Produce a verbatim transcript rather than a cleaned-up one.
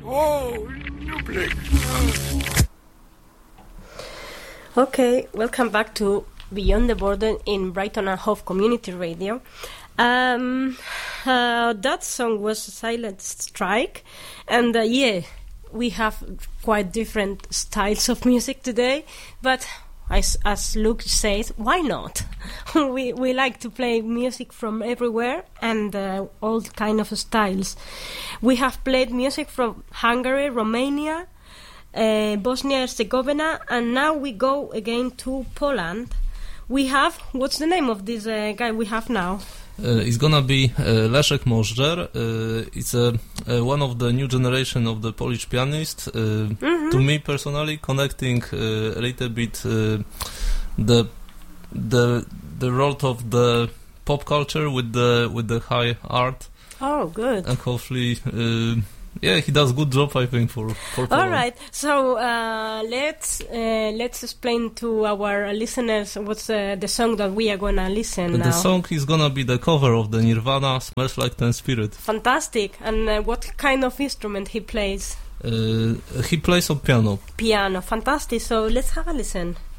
Oh, nublik. Okay, welcome back to Beyond the Border in Brighton and Hove Community Radio. Um, uh, that song was Silent Strike, and uh, yeah, we have quite different styles of music today, but as, as Luke says, why not? we we like to play music from everywhere and uh, all kind of styles. We have played music from Hungary, Romania, uh, Bosnia-Herzegovina, and now we go again to Poland. We have, what's the name of this uh, guy we have now? Uh, it's gonna be uh, Leszek Możdżer. Uh, it's a, uh, one of the new generation of the Polish pianists. Uh, mm-hmm. To me personally, connecting uh, a little bit uh, the the the role of the pop culture with the with the high art. Oh, good. And hopefully, uh, yeah, he does good job, I think, for for Poland. All right, so uh, let's uh, let's explain to our listeners what's uh, the song that we are gonna listen the now. The song is gonna be the cover of the Nirvana "Smells Like Teen Spirit." Fantastic! And uh, what kind of instrument he plays? Uh, he plays on piano. Piano, fantastic. So let's have a listen.